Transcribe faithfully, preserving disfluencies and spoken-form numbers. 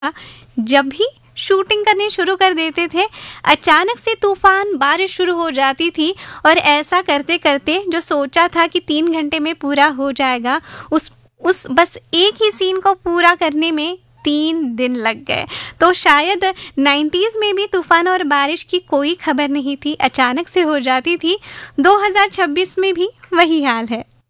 जब भी शूटिंग करनी शुरू कर देते थे, अचानक से तूफान बारिश शुरू हो जाती थी और ऐसा करते करते जो सोचा था कि तीन घंटे में पूरा हो जाएगा, उस उस बस एक ही सीन को पूरा करने में तीन दिन लग गए। तो शायद नाइंटीज़ में भी तूफान और बारिश की कोई खबर नहीं थी, अचानक से हो जाती थी। दो हज़ार छब्बीस में भी वही हाल है।